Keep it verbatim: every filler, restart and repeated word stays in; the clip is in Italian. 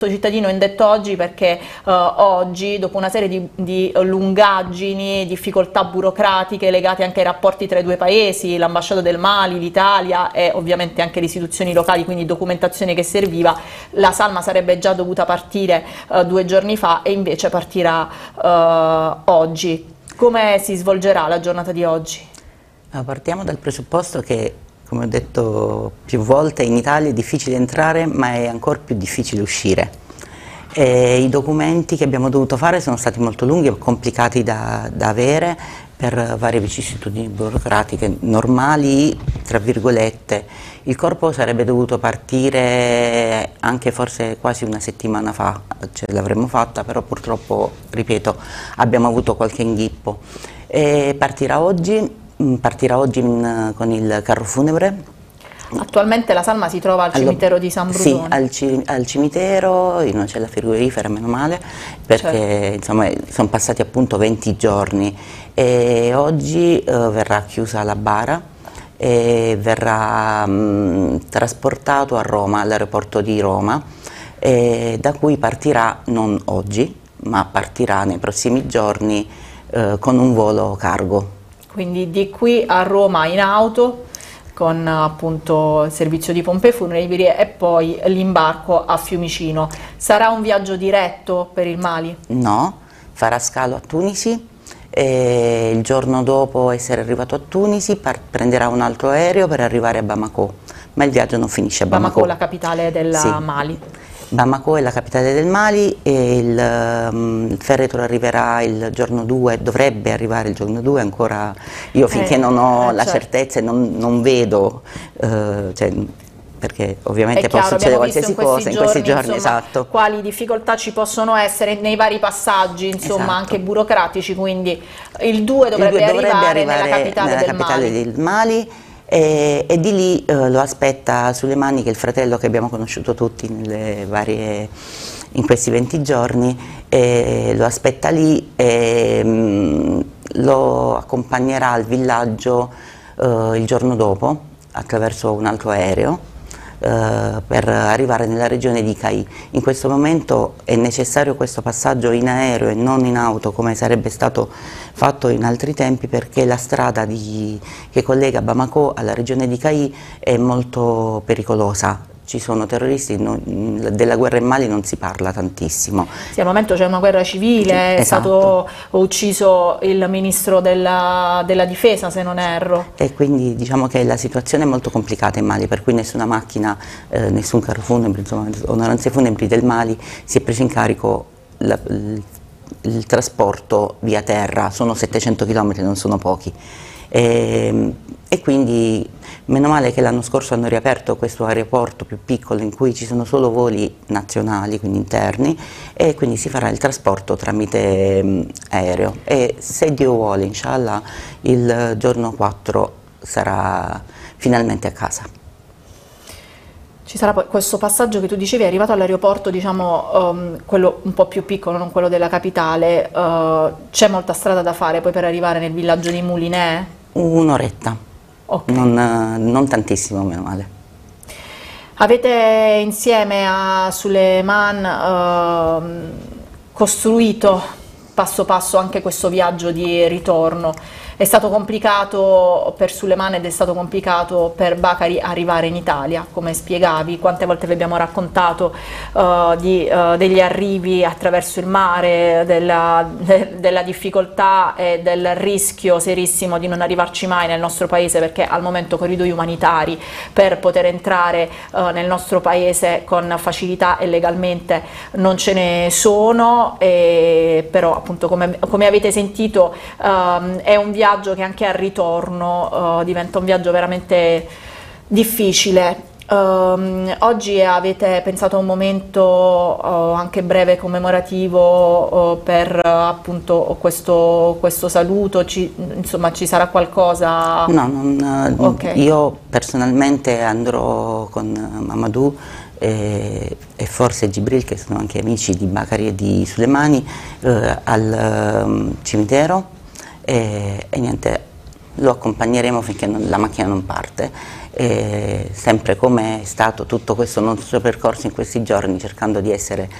cittadino indetto oggi perché uh, oggi, dopo una serie di, di lungaggini, difficoltà burocratiche legate anche ai rapporti tra i due paesi, l'ambasciata del Mali, l'Italia e ovviamente anche le istituzioni locali, quindi documentazione che serviva, la salma sarebbe già dovuta partire uh, due giorni fa e invece partirà uh, oggi. Come si svolgerà la giornata di oggi? Partiamo dal presupposto che, come ho detto più volte, in Italia è difficile entrare ma è ancora più difficile uscire. E i documenti che abbiamo dovuto fare sono stati molto lunghi e complicati da, da avere per varie vicissitudini burocratiche normali, tra virgolette. Il corpo sarebbe dovuto partire anche forse quasi una settimana fa, ce l'avremmo fatta, però purtroppo, ripeto, abbiamo avuto qualche inghippo. E partirà oggi. Partirà oggi in, con il carro funebre. Attualmente la salma si trova al cimitero di San Brunone? Sì, al, ci, al cimitero, in una cella frigorifera, meno male, perché certo. Insomma sono passati appunto venti giorni e oggi eh, verrà chiusa la bara e verrà mh, trasportato a Roma, all'aeroporto di Roma, e da cui partirà non oggi, ma partirà nei prossimi giorni eh, con un volo cargo. Quindi di qui a Roma in auto con appunto il servizio di pompe funebri e poi l'imbarco a Fiumicino. Sarà un viaggio diretto per il Mali? No, farà scalo a Tunisi e il giorno dopo essere arrivato a Tunisi prenderà un altro aereo per arrivare a Bamako, ma il viaggio non finisce a Bamako. Bamako, la capitale del sì. Mali. Bamako è la capitale del Mali e il, um, il feretro arriverà il giorno due, dovrebbe arrivare il giorno due, ancora io finché eh, non ho eh, la certo. certezza e non, non vedo, uh, cioè, perché ovviamente può succedere qualsiasi cosa in questi giorni, insomma, esatto. Quali difficoltà ci possono essere nei vari passaggi, insomma, esatto. anche burocratici, quindi il due dovrebbe, il due dovrebbe arrivare, arrivare nella capitale, nella del, capitale Mali. del Mali. E, e di lì eh, lo aspetta Suleimani, che è il fratello che abbiamo conosciuto tutti nelle varie, in questi venti giorni, e lo aspetta lì e mh, lo accompagnerà al villaggio eh, il giorno dopo attraverso un altro aereo eh, per arrivare nella regione di Caì. In questo momento è necessario questo passaggio in aereo e non in auto come sarebbe stato fatto in altri tempi, perché la strada di, che collega Bamako alla regione di Caì è molto pericolosa. Ci sono terroristi, non, della guerra in Mali non si parla tantissimo. Sì, al momento c'è una guerra civile, è esatto. stato ucciso il ministro della, della difesa, se non erro. E quindi diciamo che la situazione è molto complicata in Mali, per cui nessuna macchina, eh, nessun carro funebre, insomma, onoranze funebri del Mali si è preso in carico la, il, il trasporto via terra. Sono settecento chilometri, non sono pochi. E, e quindi meno male che l'anno scorso hanno riaperto questo aeroporto più piccolo in cui ci sono solo voli nazionali, quindi interni, e quindi si farà il trasporto tramite um, aereo e se Dio vuole, inshallah, il giorno quattro sarà finalmente a casa. Ci sarà poi questo passaggio che tu dicevi, è arrivato all'aeroporto, diciamo, um, quello un po' più piccolo, non quello della capitale, uh, c'è molta strada da fare poi per arrivare nel villaggio di Moulinet? Un'oretta, okay. non, non tantissimo, meno male. Avete insieme a Suleiman uh, costruito passo passo anche questo viaggio di ritorno. È stato complicato per Suleiman ed è stato complicato per Bakary arrivare in Italia, come spiegavi, quante volte vi abbiamo raccontato uh, di, uh, degli arrivi attraverso il mare, della, de, della difficoltà e del rischio serissimo di non arrivarci mai nel nostro paese, perché al momento corridoi umanitari per poter entrare uh, nel nostro paese con facilità e legalmente non ce ne sono, e però appunto come, come avete sentito um, è un viaggio che anche al ritorno uh, diventa un viaggio veramente difficile. Um, oggi avete pensato a un momento uh, anche breve commemorativo uh, per uh, appunto questo, questo saluto, ci, insomma ci sarà qualcosa? No, non, okay. Io personalmente andrò con Mamadou e, e forse Gibril, che sono anche amici di Bakary e di Suleimani, eh, al um, cimitero. E, e niente, lo accompagneremo finché non, la macchina non parte, eh, sempre come è stato tutto questo nostro percorso in questi giorni, cercando di essere